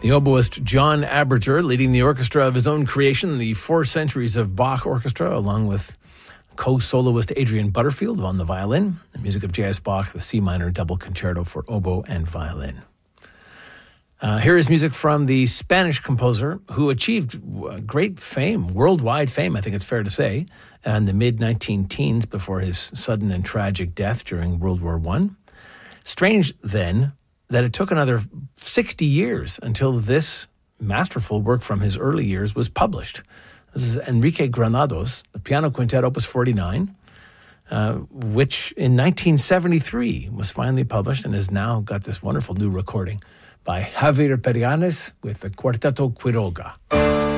The oboist John Aberger leading the orchestra of his own creation, the 4 Centuries of Bach Orchestra, along with co-soloist Adrian Butterfield on the violin. The music of J.S. Bach, the C minor double concerto for oboe and violin. Here is music from the Spanish composer who achieved great fame, worldwide fame, I think it's fair to say, in the mid-19-teens before his sudden and tragic death during World War I. Strange, then, that it took another 60 years until this masterful work from his early years was published. This is Enrique Granados, the Piano Quintet Opus 49, which in 1973 was finally published and has now got this wonderful new recording by Javier Perianes with the Quarteto Quiroga.